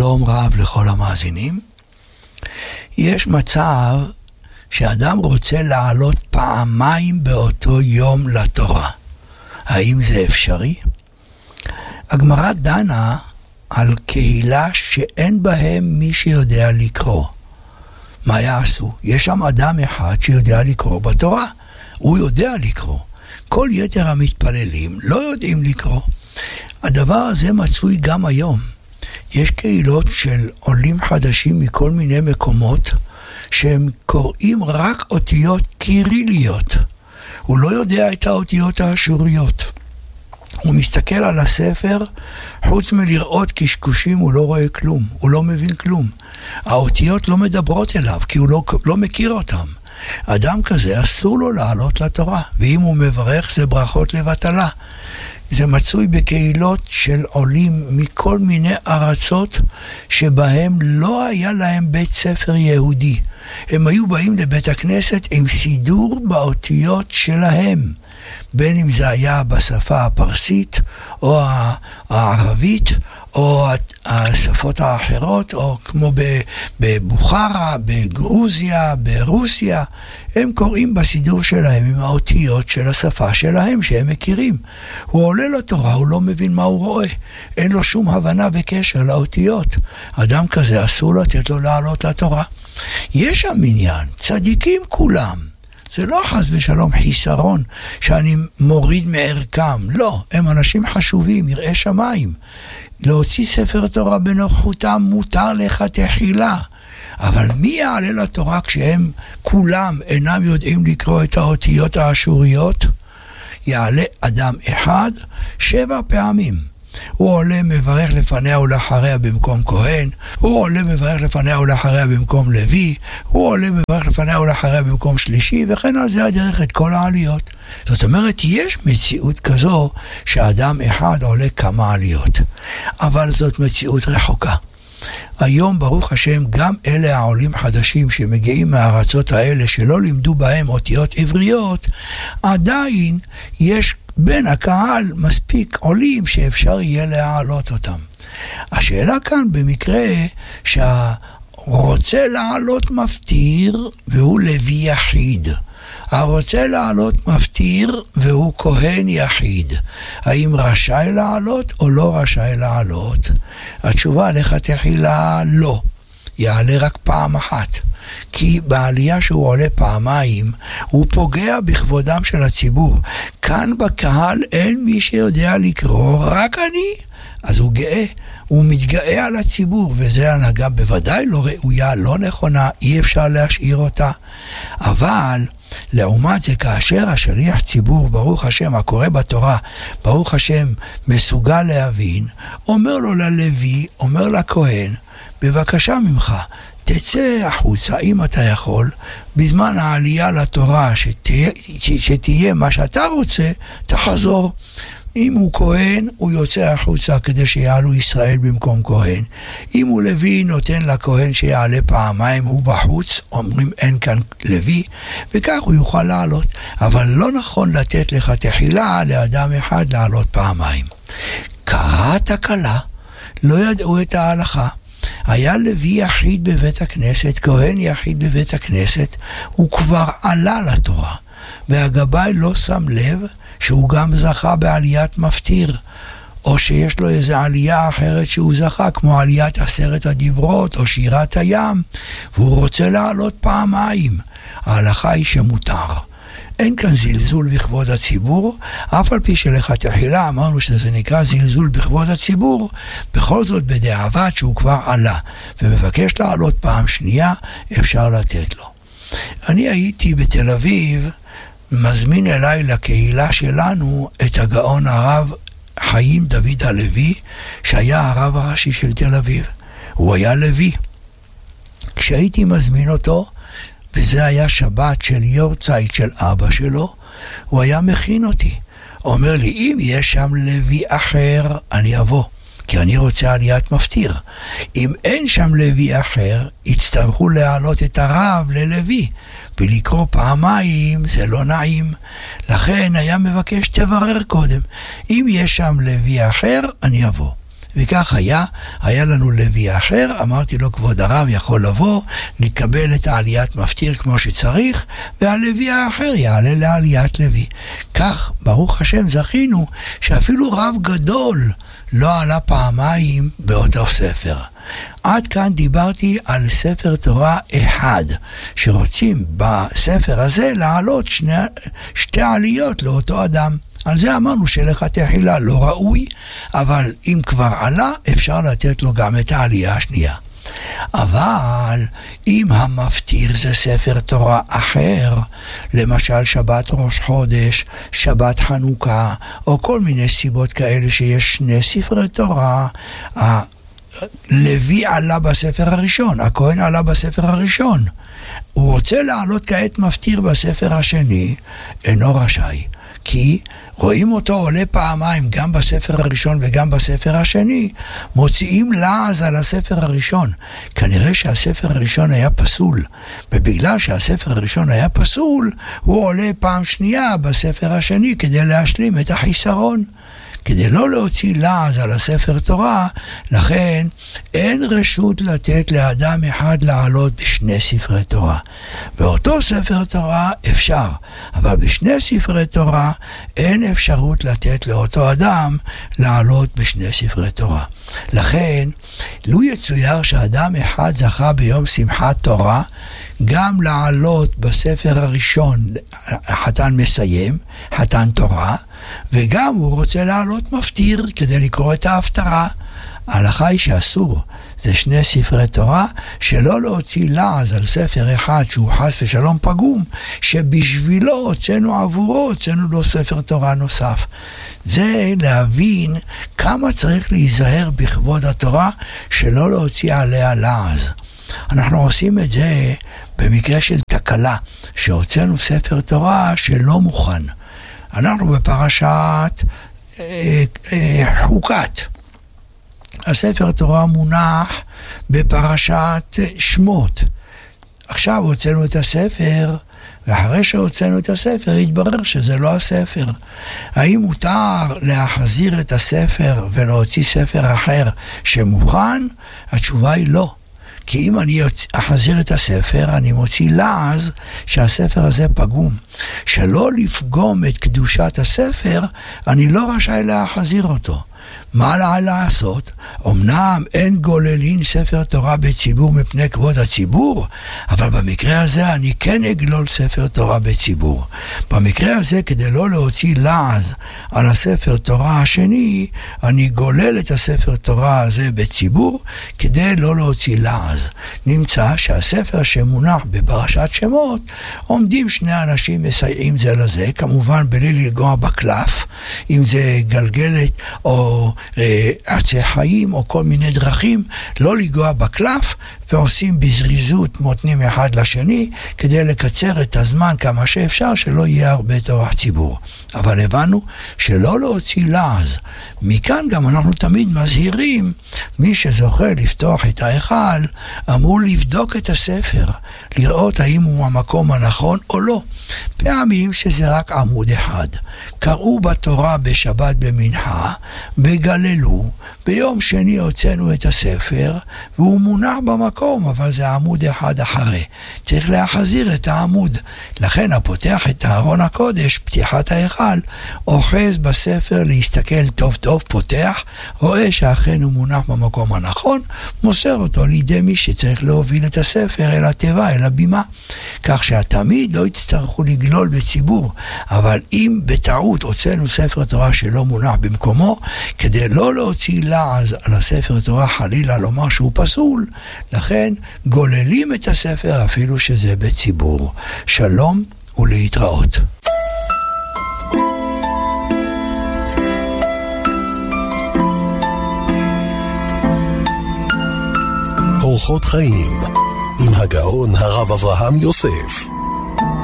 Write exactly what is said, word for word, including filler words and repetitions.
שלום רב לכל המאזינים. יש מצב שאדם רוצה לעלות פעמיים באותו יום לתורה. האם זה אפשרי? הגמרא דנה על קהילה שאין בהם מי שיודע לקרוא. מה יעשו? יש שם אדם אחד שיודע לקרוא בתורה. הוא יודע לקרוא. כל יתר המתפללים לא יודעים לקרוא. הדבר הזה מצוי גם היום. יש קהילות של עולים חדשים מכל מיני מקומות שהם קוראים רק אותיות קיריליות. הוא לא יודע את האותיות האשוריות. הוא מסתכל על הספר, חוץ מלראות קשקושים הוא לא רואה כלום, הוא לא מבין כלום. האותיות לא מדברות אליו כי הוא לא, לא מכיר אותם. אדם כזה אסור לו לעלות לתורה, ואם הוא מברך זה ברכות לבטלה. זה מצוי בקהילות של עולים מכל מיני ארצות שבהם לא היה להם בית ספר יהודי. הם היו באים לבית הכנסת עם סידור באותיות שלהם, בין אם זה היה בשפה הפרסית או הערבית או השפות האחרות, או כמו בבוכרה, בגרוזיה, ברוסיה, הם קוראים בסידור שלהם עם האותיות של השפה שלהם שהם מכירים. הוא עולה לתורה, הוא לא מבין מה הוא רואה, אין לו שום הבנה בקשר לאותיות. אדם כזה אסור לתת לו לעלות לתורה. יש שם עניין, צדיקים כולם, זה לא חס ושלום חיסרון שאני מוריד מערכם, לא, הם אנשים חשובים, יראי שמיים. להוציא ספר תורה בנוכחותם מותר לך תחילה, אבל מי יעלה לתורה כשהם כולם אינם יודעים לקרוא את האותיות האשוריות? יעלה אדם אחד שבע פעמים. הוא עולה מברך לפניה ולאחריה במקום כהן, הוא עולה מברך לפניה ולאחריה במקום לוי, הוא עולה מברך לפניה ולאחריה במקום שלישי, וכן על זה הדרך את כל העליות. זאת אומרת, יש מציאות כזו שאדם אחד עולה כמה עליות, אבל זאת מציאות רחוקה. היום ברוך השם גם אלה העולים חדשים שמגיעים מהארצות האלה שלא לימדו בהם אותיות עבריות, עדיין יש בין הקהל מספיק עולים שאפשר יהיה להעלות אותם. השאלה כאן במקרה שהרוצה לעלות מפטיר והוא לוי יחיד, הרוצה לעלות מפטיר והוא כהן יחיד, האם רשאי לעלות או לא רשאי לעלות? התשובה לך תחילה לא, יעלה רק פעם אחת. כי בעלייה שהוא עולה פעמיים, הוא פוגע בכבודם של הציבור. כאן בקהל אין מי שיודע לקרוא, רק אני. אז הוא גאה, הוא מתגאה על הציבור, וזה הנהגה בוודאי לא ראויה, לא נכונה, אי אפשר להשאיר אותה. אבל לעומת זה, כאשר השליח ציבור, ברוך השם, הקורא בתורה, ברוך השם, מסוגל להבין, אומר לו ללוי, אומר לכהן, בבקשה ממך, תצא החוצה אם אתה יכול, בזמן העלייה לתורה שתהיה, שתהיה מה שאתה רוצה, תחזור. אם הוא כהן, הוא יוצא החוצה כדי שיעלו ישראל במקום כהן. אם הוא לוי, נותן לכהן שיעלה פעמיים, הוא בחוץ, אומרים אין כאן לוי, וכך הוא יוכל לעלות. אבל לא נכון לתת לך תחילה לאדם אחד לעלות פעמיים. קרה תקלה, לא ידעו את ההלכה. היה לוי יחיד בבית הכנסת, כהן יחיד בבית הכנסת, הוא כבר עלה לתורה, והגבאי לא שם לב שהוא גם זכה בעליית מפטיר, או שיש לו איזו עלייה אחרת שהוא זכה, כמו עליית עשרת הדיברות או שירת הים, והוא רוצה לעלות פעמיים. ההלכה היא שמותר. אין כאן זלזול בכבוד הציבור, אף על פי שלך תחילה אמרנו שזה נקרא זלזול בכבוד הציבור, בכל זאת בדיעבד שהוא כבר עלה, ומבקש לעלות פעם שנייה, אפשר לתת לו. אני הייתי בתל אביב, מזמין אליי לקהילה שלנו את הגאון הרב חיים דוד הלוי, שהיה הרב הראשי של תל אביב. הוא היה לוי. כשהייתי מזמין אותו, וזה היה שבת של יורצייט של אבא שלו, הוא היה מכין אותי. הוא אומר לי, אם יש שם לוי אחר, אני אבוא, כי אני רוצה עליית מפטיר. אם אין שם לוי אחר, יצטרכו להעלות את הרב ללוי, ולקרוא פעמיים זה לא נעים. לכן היה מבקש תברר קודם. אם יש שם לוי אחר, אני אבוא. וכך היה, היה לנו לוי אחר, אמרתי לו, כבוד הרב יכול לבוא, נקבל את העליית מפטיר כמו שצריך, והלוי האחר יעלה לעליית לוי. כך, ברוך השם, זכינו שאפילו רב גדול לא עלה פעמיים באותו ספר. עד כאן דיברתי על ספר תורה אחד, שרוצים בספר הזה לעלות שני, שתי עליות לאותו אדם. על זה אמרנו שלכתחילה לא ראוי, אבל אם כבר עלה, אפשר לתת לו גם את העלייה השנייה. אבל אם המפטיר זה ספר תורה אחר, למשל שבת ראש חודש, שבת חנוכה, או כל מיני סיבות כאלה שיש שני ספרי תורה, לוי עלה בספר הראשון, הכהן עלה בספר הראשון, הוא רוצה לעלות כעת מפטיר בספר השני, אינו רשאי, כי רואים אותו עולה פעמיים, גם בספר הראשון וגם בספר השני, מוציאים לעז על הספר הראשון. כנראה שהספר הראשון היה פסול, ובגלל שהספר הראשון היה פסול, הוא עולה פעם שנייה בספר השני כדי להשלים את החיסרון. כדי לא להוציא לעז על הספר תורה, לכן אין רשות לתת לאדם אחד לעלות בשני ספרי תורה. באותו ספר תורה אפשר, אבל בשני ספרי תורה אין אפשרות לתת לאותו אדם לעלות בשני ספרי תורה. לכן, לו יצויר שאדם אחד זכה ביום שמחת תורה, גם לעלות בספר הראשון, חתן מסיים, חתן תורה, וגם הוא רוצה לעלות מפטיר כדי לקרוא את ההפטרה. ההלכה היא שאסור, זה שני ספרי תורה, שלא להוציא לעז על ספר אחד שהוא חס ושלום פגום, שבשבילו הוצאנו עבורו, הוצאנו לו ספר תורה נוסף. זה להבין כמה צריך להיזהר בכבוד התורה, שלא להוציא עליה לעז. אנחנו עושים את זה במקרה של תקלה, שהוצאנו ספר תורה שלא מוכן. אנחנו בפרשת אה, אה, חוקת. הספר תורה מונח בפרשת שמות. עכשיו הוצאנו את הספר, ואחרי שהוצאנו את הספר, התברר שזה לא הספר. האם מותר להחזיר את הספר ולהוציא ספר אחר שמוכן? התשובה היא לא. כי אם אני אחזיר את הספר, אני מוציא לעז שהספר הזה פגום. שלא לפגום את קדושת הספר, אני לא רשאי להחזיר אותו. מה עליי לעשות? אמנם אין גוללין ספר תורה בציבור מפני כבוד הציבור, אבל במקרה הזה אני כן אגלול ספר תורה בציבור. במקרה הזה, כדי לא להוציא לעז על הספר תורה השני, אני גולל את הספר תורה הזה בציבור, כדי לא להוציא לעז. נמצא שהספר שמונח בפרשת שמות, עומדים שני אנשים מסייעים זה לזה, כמובן בלי לגוע בקלף, אם זה גלגלת או עצי חיים או כל מיני דרכים, לא לגוע בקלף, ועושים בזריזות מותנים אחד לשני, כדי לקצר את הזמן כמה שאפשר, שלא יהיה הרבה טורח ציבור. אבל הבנו שלא להוציא לעז. מכאן גם אנחנו תמיד מזהירים, מי שזוכה לפתוח את ההיכל, אמור לבדוק את הספר, לראות האם הוא המקום הנכון או לא. פעמים שזה רק עמוד אחד. קראו בתורה בשבת במנחה, בגללו, ביום שני הוצאנו את הספר, והוא מונח במקום, אבל זה עמוד אחד אחרי. צריך להחזיר את העמוד. לכן הפותח את ארון הקודש, פתיחת ההיכל, אוחז בספר להסתכל טוב טוב, פותח, רואה שאכן הוא מונח במקום הנכון, מוסר אותו לידי מי שצריך להוביל את הספר אל התיבה, אל הבימה. כך שהתמיד לא יצטרכו לגלול בציבור, אבל אם בטעות הוצאנו ספר תורה שלא מונח במקומו, כדי לא להוציא לעז על הספר תורה חלילה לומר שהוא פסול, לכן גוללים את הספר אפילו שזה בציבור. שלום ולהתראות. אורחות חיים עם הגאון הרב אברהם יוסף.